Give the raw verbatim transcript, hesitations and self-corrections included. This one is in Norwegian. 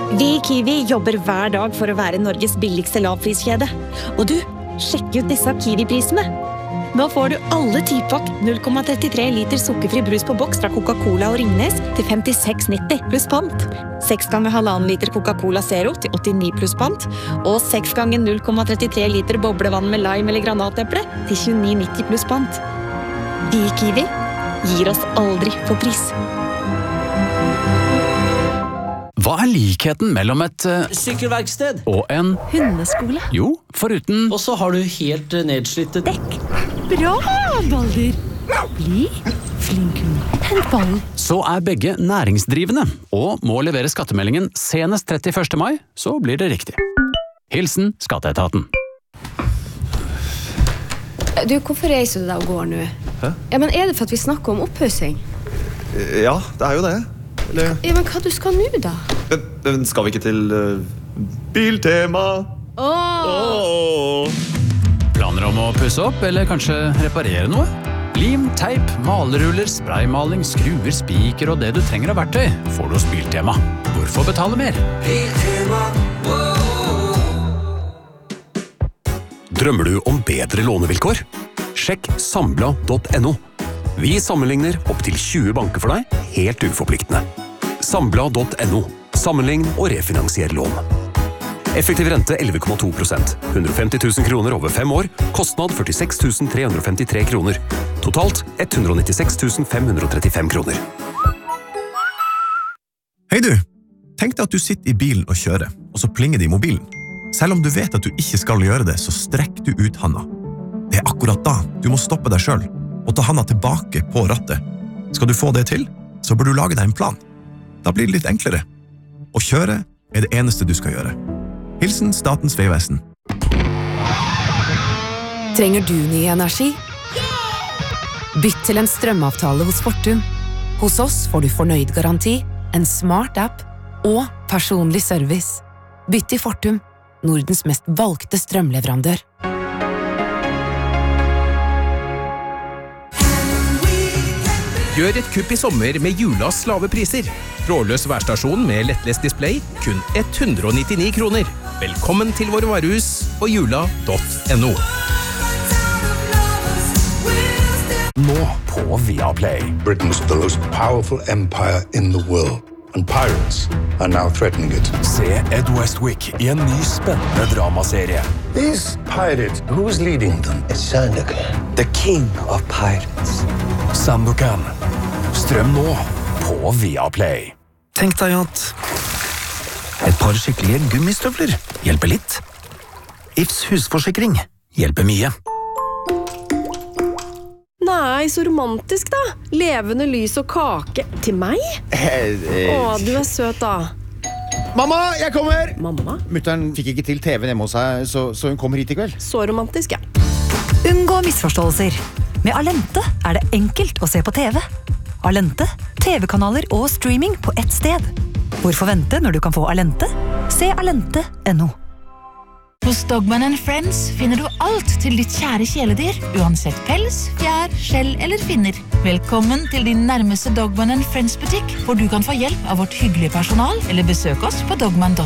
Vi i Kiwi jobber hver dag for å være Norges billigste lavpriskjede. Og du, sjekk ut disse Kiwi-prisene. Nå får du alle ti-pakk null komma trettitre liter sukkerfri brus på boks fra Coca-Cola og Ringnes til femtiseks nitti pluss pant. seks ganger halvannen liter Coca-Cola Zero til åttini pluss pant. Og seks ganger null komma trettitre liter boblevann med lime eller granateple til tjueni nitti pluss pant. Vi i Kiwi gir oss aldri på pris. Hva er likheten mellom et uh, sykkelverksted og en hundeskole? Jo, foruten Og så har du helt uh, nedslitte dekk. Bra, Balder! Bli flink hund. Hent ballen. Så er begge næringsdrivende og må levere skattemeldingen senest trettiførste mai, så blir det riktig. Hilsen Skatteetaten. Du, hvorfor reiser du deg og går nå? Hæ? Ja, men er det for at vi snakker om opphøsing? Ja, det er jo det. Eller... Ja, men hva du skal nå da? Men, men skal vi ikke til uh, Biltema? Åh! Åh! Planer om å pusse opp, eller kanskje reparere noe? Lim, teip, maleruller, spraymaling, skruer, spiker og det du trenger av verktøy får du hos Biltema. Hvorfor betale mer? Biltema, Drømmer du om bedre lånevilkår? Sjekk sambla punktum no. Vi sammenligner opp til tjue banker for deg, helt uforpliktende. Sambla punktum no. Sammenlign og refinansier lån. Effektiv rente elleve komma to prosent. hundre og femti tusen kroner over fem år. Kostnad førtiseks tusen tre hundre og femtitre kroner. Totalt hundre og nittiseks tusen fem hundre og trettifem kroner. Hei du! Tenk deg at du sitter i bilen og kjører, og så plinger det i mobilen. Selv om du vet at du ikke skal gjøre det, så strekk du ut handa. Det er akkurat da du må stoppe deg selv og ta handa tilbake på rattet. Skal du få det til, så bør du lage deg en plan. Da blir det litt enklere. Å kjøre er det eneste du skal gjøre. Hilsen Statens vegvesen. Trenger du ny energi? Bytt til en strømavtale hos Fortum. Hos oss får du fornøyd garanti, en smart app og personlig service. Bytt til Fortum, Nordens mest valgte strømleverandør. Gjør et kupp i sommer med Julas lave priser. Trådløs værstasjon med lettlest display, kun hundre og nittini kroner. Velkommen til våre varehus på jula punktum no. Nå på Viaplay. Britain's the most powerful empire in the world. And pirates are now threatening it. Se Ed Westwick i en ny spennende dramaserie. These pirates, who's leading them? It's Sandokan, The King of Pirates. Sandokan. Strøm nå på Viaplay. Tenk deg at et par skikkelige gummistøvler hjelper litt. Ifs husforsikring hjelper mye. Nei, så romantisk da. Levende lys og kake. Til meg? Å, du er søt da. Mamma, jeg kommer! Mamma? Mutteren fikk ikke til T V-en hjemme hos seg, så, så hun kommer hit i kveld. Så romantisk, ja. Unngå misforståelser. Med Alente er det enkelt å se på T V. Alente, T V-kanaler og streaming på ett sted. Hvorfor vente når du kan få Alente? Se alente punktum no. Hos Dogman and Friends finner du alt til ditt kjære kjæledyr, uansett pels, fjær, skjell eller finner. Velkommen til din nærmeste Dogman and Friends butikk, hvor du kan få hjelp av vårt hyggelige personal, eller besøk oss på dogman punktum